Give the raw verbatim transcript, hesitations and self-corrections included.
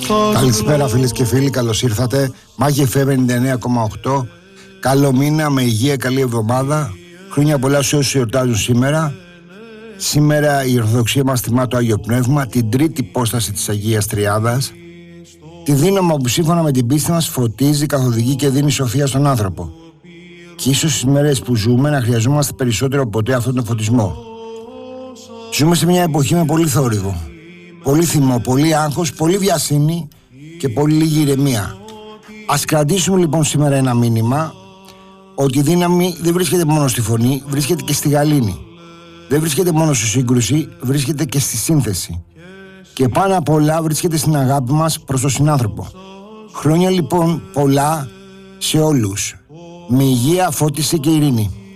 Καλησπέρα φίλες και φίλοι, καλώς ήρθατε. Μάχη εφ εμ ενενήντα εννέα κόμμα οκτώ. Καλό μήνα, με υγεία, καλή εβδομάδα. Χρόνια πολλά σε όσους εορτάζουν σήμερα. Σήμερα η Ορθοδοξία μας τιμά το Άγιο Πνεύμα, την τρίτη υπόσταση της Αγίας Τριάδας, τη δύναμη που σύμφωνα με την πίστη μας φωτίζει, καθοδηγεί και δίνει σοφία στον άνθρωπο. Και ίσως στις μέρες που ζούμε να χρειαζόμαστε περισσότερο από ποτέ αυτόν τον φωτισμό. Ζούμε σε μια εποχή με πολύ θόρυβο, πολύ θυμό, πολύ άγχος, πολύ βιασύνη και πολύ λίγη ηρεμία. Ας κρατήσουμε λοιπόν σήμερα ένα μήνυμα ότι η δύναμη δεν βρίσκεται μόνο στη φωνή, βρίσκεται και στη γαλήνη. Δεν βρίσκεται μόνο στη σύγκρουση, βρίσκεται και στη σύνθεση. Και πάνω απ' όλα βρίσκεται στην αγάπη μας προς τον συνάνθρωπο. Χρόνια λοιπόν πολλά σε όλους. Με υγεία, φώτιση και ειρήνη.